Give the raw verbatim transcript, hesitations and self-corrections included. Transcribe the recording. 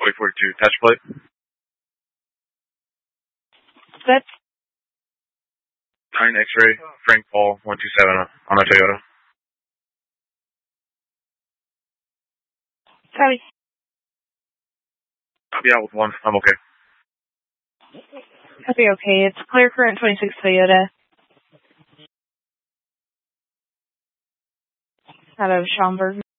Wait forty-two, touch plate. That's nine X-ray, Frank Paul, one two seven on a Toyota. Copy. I'll be out with one. I'm okay. Copy, okay. It's clear current twenty-six Toyota. Out of Schaumburg.